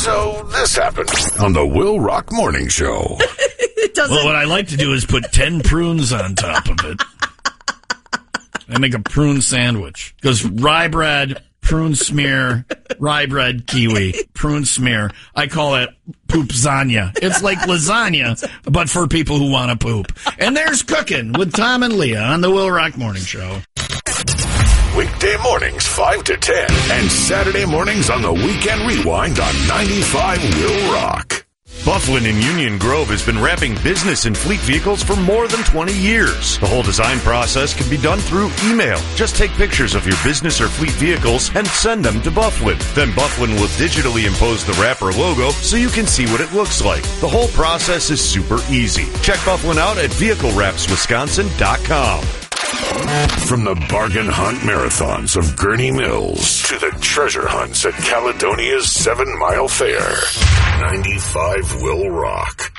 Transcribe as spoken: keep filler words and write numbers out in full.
So this happened on the Will Rock Morning Show. Well, what I like to do is put ten prunes on top of it. I make a prune sandwich. It goes rye bread, prune smear, rye bread, kiwi, prune smear. I call it poopzania. It's like lasagna, but for people who want to poop. And there's Cooking with Tom and Leah on the Will Rock Morning Show. Weekday mornings, five to ten, and Saturday mornings on the Weekend Rewind on ninety-five Will Rock. Bufflin in Union Grove has been wrapping business and fleet vehicles for more than twenty years. The whole design process can be done through email. Just take pictures of your business or fleet vehicles and send them to Bufflin. Then Bufflin will digitally impose the wrapper logo so you can see what it looks like. The whole process is super easy. Check Bufflin out at vehicle wraps wisconsin dot com. From the bargain hunt marathons of Gurney Mills to the treasure hunts at Caledonia's Seven Mile Fair, ninety-five Will Rock.